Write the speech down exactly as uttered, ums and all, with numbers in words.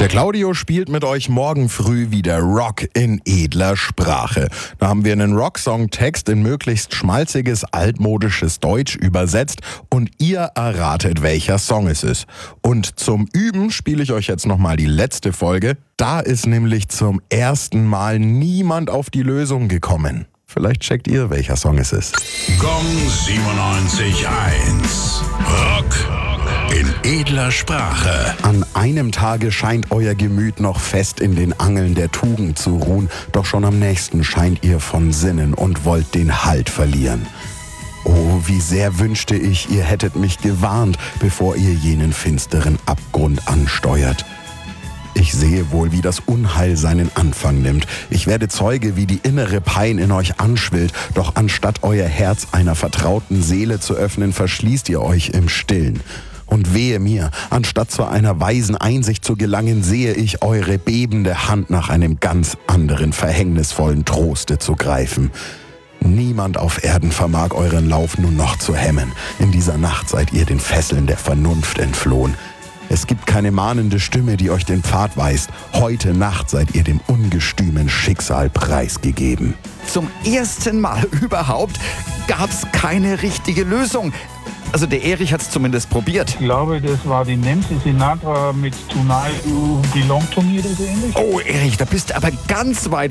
Der Claudio spielt mit euch morgen früh wieder Rock in edler Sprache. Da haben wir einen Rocksong-Text in möglichst schmalziges, altmodisches Deutsch übersetzt und ihr erratet, welcher Song es ist. Und zum Üben spiele ich euch jetzt nochmal die letzte Folge. Da ist nämlich zum ersten Mal niemand auf die Lösung gekommen. Vielleicht checkt ihr, welcher Song es ist. Gong siebenundneunzig Komma eins. Rock in edler Sprache. An einem Tage scheint euer Gemüt noch fest in den Angeln der Tugend zu ruhen, doch schon am nächsten scheint ihr von Sinnen und wollt den Halt verlieren. Oh, wie sehr wünschte ich, ihr hättet mich gewarnt, bevor ihr jenen finsteren Abgrund ansteuert. Ich sehe wohl, wie das Unheil seinen Anfang nimmt. Ich werde Zeuge, wie die innere Pein in euch anschwillt. Doch anstatt euer Herz einer vertrauten Seele zu öffnen, verschließt ihr euch im Stillen. Und wehe mir, anstatt zu einer weisen Einsicht zu gelangen, sehe ich eure bebende Hand nach einem ganz anderen, verhängnisvollen Troste zu greifen. Niemand auf Erden vermag euren Lauf nun noch zu hemmen. In dieser Nacht seid ihr den Fesseln der Vernunft entflohen. Es gibt keine mahnende Stimme, die euch den Pfad weist. Heute Nacht seid ihr dem ungestümen Schicksal preisgegeben. Zum ersten Mal überhaupt gab's keine richtige Lösung. Also der Erich hat's zumindest probiert. Ich glaube, das war die Nancy Sinatra mit Tonight You Belong to Me oder so ähnlich. Oh Erich, da bist du aber ganz weit